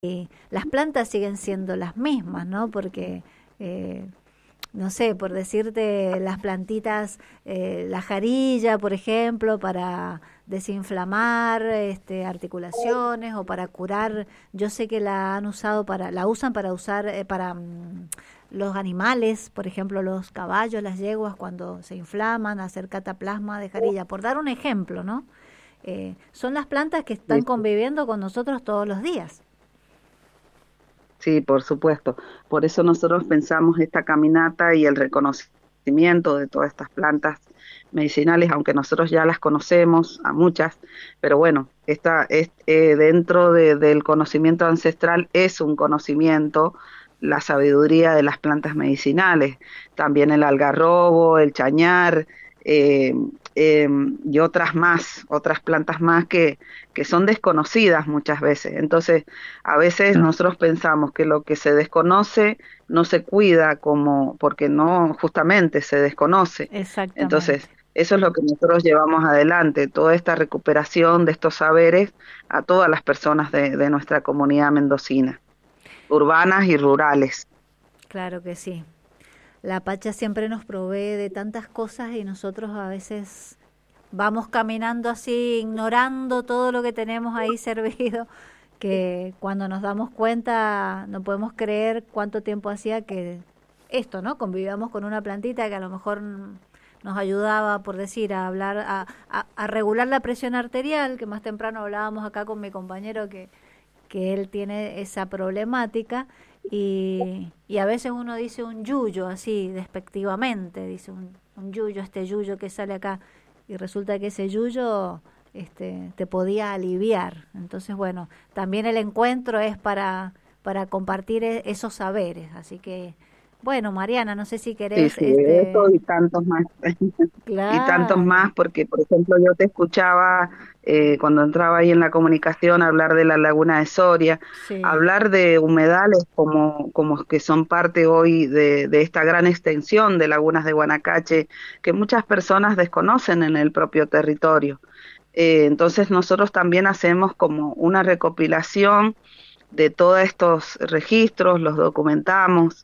las plantas siguen siendo las mismas, ¿no? Porque, eh, no sé, por decirte, las plantitas, la jarilla, por ejemplo, para desinflamar articulaciones o para curar, yo sé que la usan para usar, para los animales, por ejemplo, los caballos, las yeguas, cuando se inflaman, hacer cataplasma de jarilla, por dar un ejemplo, ¿no? Son las plantas que están Sí, conviviendo con nosotros todos los días. sí, por supuesto. Por eso nosotros pensamos esta caminata y el reconocimiento de todas estas plantas medicinales, aunque nosotros ya las conocemos a muchas, pero bueno, esta es dentro del conocimiento ancestral es un conocimiento la sabiduría de las plantas medicinales, también el algarrobo, el chañar, eh, y otras más, otras plantas más que son desconocidas muchas veces. Entonces, a veces nosotros pensamos que lo que se desconoce no se cuida como, porque no, justamente se desconoce. Exactamente. Entonces, eso es lo que nosotros llevamos adelante, toda esta recuperación de estos saberes a todas las personas de nuestra comunidad mendocina, urbanas y rurales. Claro que sí. La Pacha siempre nos provee de tantas cosas y nosotros a veces vamos caminando así, ignorando todo lo que tenemos ahí servido, que cuando nos damos cuenta no podemos creer cuánto tiempo hacía que esto, ¿no? Convivíamos con una plantita que a lo mejor nos ayudaba, por decir, a hablar, a regular la presión arterial, que más temprano hablábamos acá con mi compañero que él tiene esa problemática y a veces uno dice un yuyo así despectivamente, dice un yuyo, este yuyo que sale acá y resulta que ese yuyo te podía aliviar. Entonces, bueno, también el encuentro es para compartir esos saberes. Así que, bueno, Mariana, no sé si Sí, querés, sí, eso y tantos más. Y tantos claro, más, porque, por ejemplo, yo te escuchaba cuando entraba ahí en la comunicación hablar de la laguna de Soria, sí, hablar de humedales como que son parte hoy de esta gran extensión de lagunas de Guanacache, que muchas personas desconocen en el propio territorio. Entonces nosotros también hacemos como una recopilación de todos estos registros, los documentamos,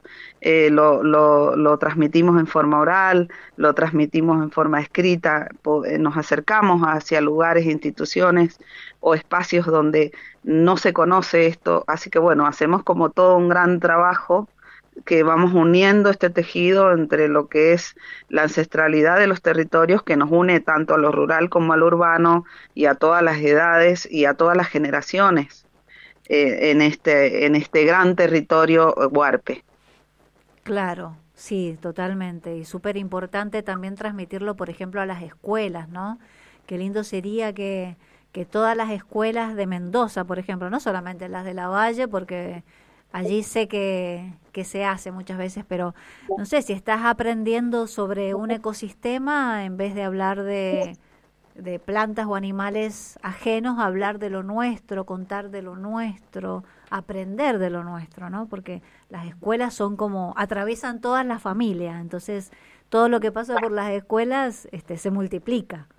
lo transmitimos en forma oral, lo transmitimos en forma escrita, nos acercamos hacia lugares, instituciones o espacios donde no se conoce esto, así que bueno, hacemos como todo un gran trabajo que vamos uniendo este tejido entre lo que es la ancestralidad de los territorios que nos une tanto a lo rural como a lo urbano y a todas las edades y a todas las generaciones en este gran territorio huarpe. claro, sí, totalmente. Y súper importante también transmitirlo, por ejemplo, a las escuelas, ¿no? Qué lindo sería que todas las escuelas de Mendoza, por ejemplo, no solamente las de la Valle, porque allí sé que se hace muchas veces, pero no sé, si estás aprendiendo sobre un ecosistema, en vez de hablar de plantas o animales ajenos, hablar de lo nuestro, contar de lo nuestro, aprender de lo nuestro, ¿no? Porque las escuelas son como, atraviesan todas las familias, entonces todo lo que pasa por las escuelas se multiplica.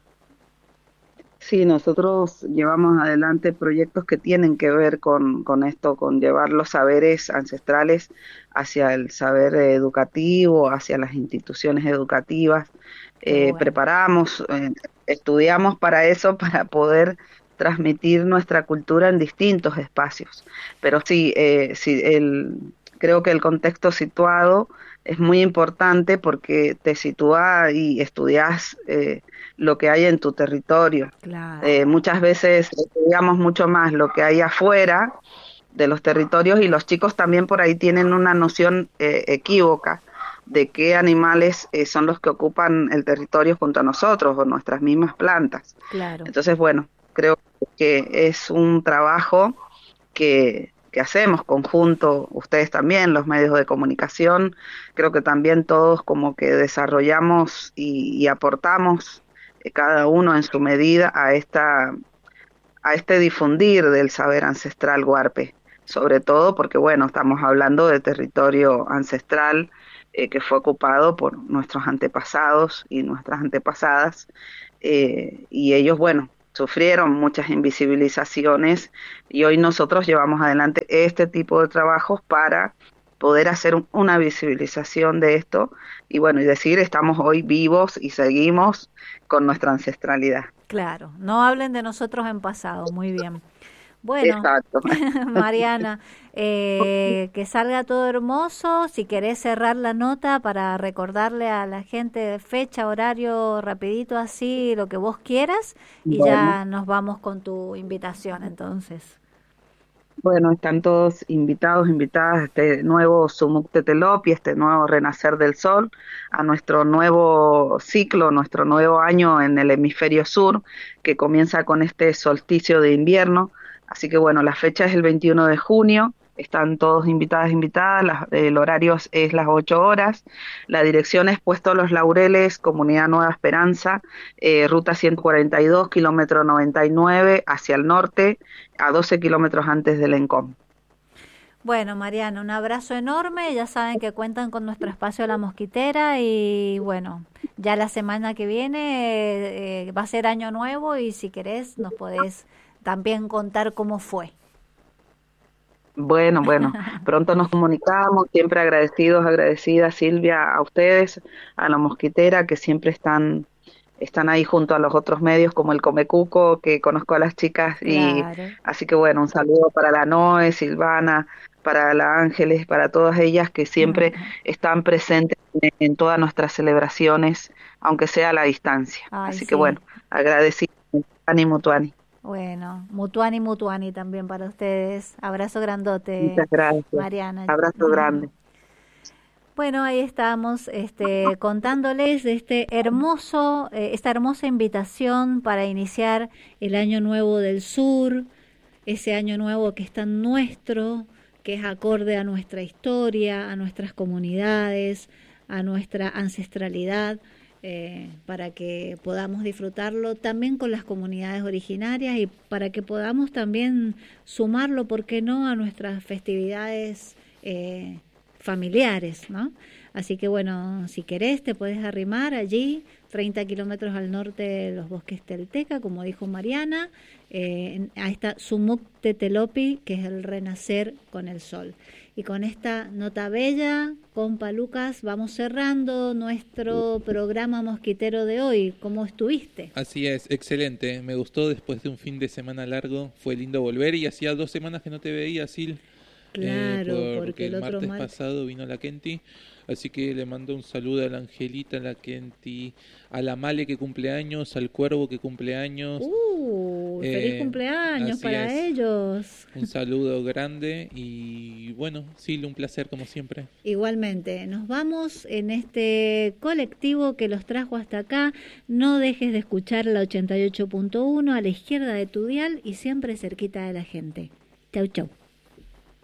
Sí, nosotros llevamos adelante proyectos que tienen que ver con esto, con llevar los saberes ancestrales hacia el saber educativo, hacia las instituciones educativas. Qué bueno. Preparamos, estudiamos para eso, para poder transmitir nuestra cultura en distintos espacios. Pero sí, sí creo que el contexto situado es muy importante porque te sitúa y estudias lo que hay en tu territorio. Claro, Muchas veces estudiamos mucho más lo que hay afuera de los territorios y los chicos también por ahí tienen una noción equívoca de qué animales son los que ocupan el territorio junto a nosotros o nuestras mismas plantas. claro. Entonces, bueno, creo que es un trabajo que hacemos conjunto, ustedes también, los medios de comunicación, creo que también todos como que desarrollamos y aportamos cada uno en su medida a este difundir del saber ancestral huarpe, sobre todo porque, bueno, estamos hablando de territorio ancestral que fue ocupado por nuestros antepasados y nuestras antepasadas, y ellos, bueno, sufrieron muchas invisibilizaciones y hoy nosotros llevamos adelante este tipo de trabajos para poder hacer una visibilización de esto y bueno, y decir estamos hoy vivos y seguimos con nuestra ancestralidad. Claro, no hablen de nosotros en pasado, muy bien. Bueno, Exacto. Mariana, que salga todo hermoso. Si querés cerrar la nota para recordarle a la gente fecha, horario, rapidito así, lo que vos quieras, y Bueno, ya nos vamos con tu invitación entonces. bueno, están todos invitados, invitadas a este nuevo Sumuk Tetelopi, este nuevo renacer del sol, a nuestro nuevo ciclo, nuestro nuevo año en el hemisferio sur, que comienza con este solsticio de invierno. Así que bueno, la fecha es el 21 de junio, están todos invitadas, invitadas, el horario es las 8 horas, la dirección es Puesto Los Laureles, Comunidad Nueva Esperanza, ruta 142, kilómetro 99 hacia el norte, a 12 kilómetros antes del Encom. Bueno, Mariana, un abrazo enorme. Ya saben que cuentan con nuestro espacio La Mosquitera y bueno, ya la semana que viene va a ser año nuevo y si querés nos podés también contar cómo fue. Bueno, bueno, pronto nos comunicamos, siempre agradecidos, agradecidas Silvia, a ustedes, a la Mosquitera, que siempre están ahí junto a los otros medios como el Comecuco, que conozco a las chicas, y Claro. así que bueno, un saludo para la Noe, Silvana, para la Ángeles, para todas ellas que siempre están presentes en todas nuestras celebraciones, aunque sea a la distancia. Ay, Así que sí. bueno, agradecido, ánimo, Tuani. Bueno, Mutuani, Mutuani también para ustedes. Abrazo grandote, Muchas gracias. Mariana. Abrazo grande. Bueno, ahí estamos, contándoles de esta hermosa invitación para iniciar el Año Nuevo del Sur, ese Año Nuevo que es tan nuestro, que es acorde a nuestra historia, a nuestras comunidades, a nuestra ancestralidad, para que podamos disfrutarlo también con las comunidades originarias y para que podamos también sumarlo, ¿por qué no?, a nuestras festividades familiares, ¿no? Así que bueno, si querés te puedes arrimar allí, 30 kilómetros al norte de los bosques Telteca, como dijo Mariana, a esta Sumuk Tetelopi, que es el renacer con el sol. Y con esta nota bella, compa Lucas, vamos cerrando nuestro programa mosquitero de hoy. ¿Cómo estuviste? Así es, excelente. Me gustó después de un fin de semana largo. Fue lindo volver y hacía 2 semanas que no te veía, Sil. Claro, porque el otro martes pasado vino la Kenti, así que le mando un saludo a la Angelita, a la Kenti, a la Male que cumple años, al Cuervo que cumple años. Feliz cumpleaños para ellos. Un saludo grande y bueno, sí, un placer como siempre. Igualmente, nos vamos en este colectivo que los trajo hasta acá. No dejes de escuchar la 88.1 a la izquierda de tu dial y siempre cerquita de la gente. Chau, chau.